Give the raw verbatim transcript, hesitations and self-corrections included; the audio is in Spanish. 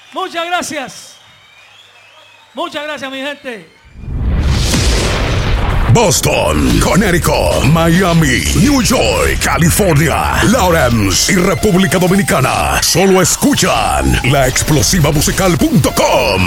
Muchas gracias. Muchas gracias, mi gente. Boston, Connecticut, Miami, New York, California, Lawrence y República Dominicana. Solo escuchan la explosiva musical punto com.